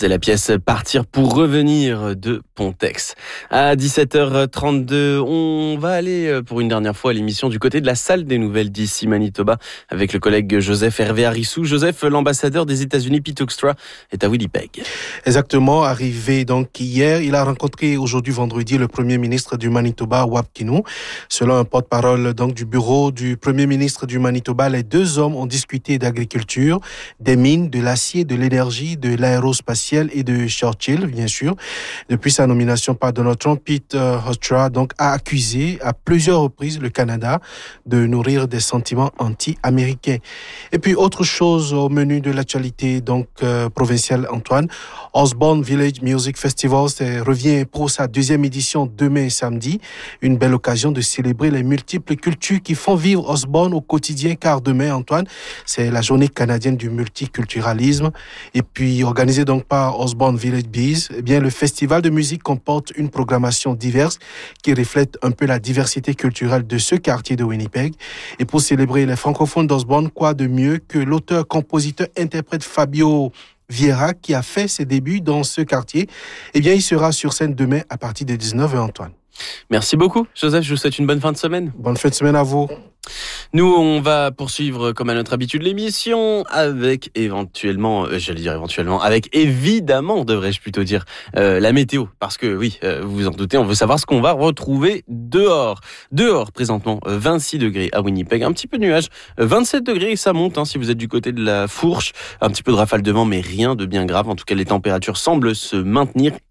C'est la pièce Partir pour revenir de Pontex. À 17h32, on va aller pour une dernière fois à l'émission du côté de la salle des nouvelles d'ici Manitoba avec le collègue Joseph Hervé Harissou. Joseph, l'ambassadeur des États-Unis, Pete Hoekstra, est à Winnipeg. Exactement, arrivé donc hier, il a rencontré aujourd'hui vendredi le Premier ministre du Manitoba, Wab Kinew. Selon un porte-parole donc du bureau du Premier ministre du Manitoba, les deux hommes ont discuté d'agriculture, des mines, de l'acier, de l'énergie, de l'aérospatiale et de Churchill, bien sûr. Depuis sa nomination par Donald Trump, Pete Hoekstra donc a accusé à plusieurs reprises le Canada de nourrir des sentiments anti-américains. Et puis autre chose au menu de l'actualité donc provinciale, Antoine, Osborne Village Music Festival revient pour sa deuxième édition demain samedi. Une belle occasion de célébrer les multiples cultures qui font vivre Osborne au quotidien, car demain, Antoine, c'est la journée canadienne du multiculturalisme. Et puis organisé donc par Osborne Village Bees, eh bien, le festival de musique comporte une programmation diverse qui reflète un peu la diversité culturelle de ce quartier de Winnipeg. Et pour célébrer les francophones d'Osborne, quoi de mieux que l'auteur-compositeur-interprète Fabio Vieira, qui a fait ses débuts dans ce quartier. Eh bien, il sera sur scène demain à partir de 19h, Antoine. Merci beaucoup, Joseph. Je vous souhaite une bonne fin de semaine. Bonne fin de semaine à vous. Nous, on va poursuivre comme à notre habitude l'émission avec évidemment, devrais-je plutôt dire, la météo. Parce que oui, vous vous en doutez, on veut savoir ce qu'on va retrouver dehors. Dehors, présentement, 26 degrés à Winnipeg, un petit peu de nuages, 27 degrés et ça monte si vous êtes du côté de la Fourche. Un petit peu de rafale de vent, mais rien de bien grave. En tout cas, les températures semblent se maintenir